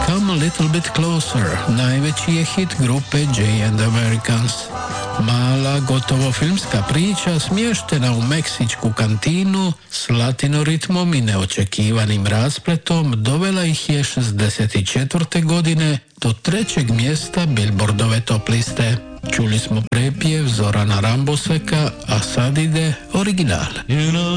Come a Little Bit Closer, najveći je hit grupe Jay and the Americans. Mala, gotovo filmska priča smještena u meksičku kantinu s latinoritmom i neočekivanim raspletom dovela ih je 64. godine do 3. mjesta Billboardove top liste. Čuli smo prepjev Zorana Ramboseka, a sad ide original.